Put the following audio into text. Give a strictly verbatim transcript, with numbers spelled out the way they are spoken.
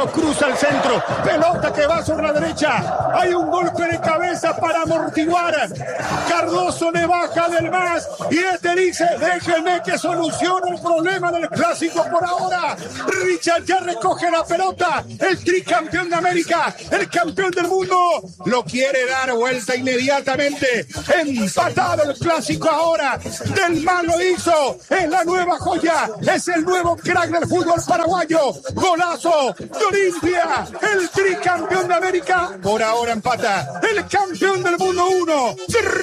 cruza el centro, pelota que va sobre la derecha, hay un golpe de cabeza para amortiguar, Cardoso le baja del más y este dice, déjenme que solucione el problema del clásico por ahora. Richard ya recoge la pelota, el tricampeón de América, el campeón del mundo, lo quiere dar vuelta inmediatamente, empatado el clásico ahora, Del Mar lo hizo, es la nueva joya, es el nuevo crack del fútbol paraguayo, golazo de Olimpia, el tricampeón de América, por ahora empata, el campeón del mundo uno.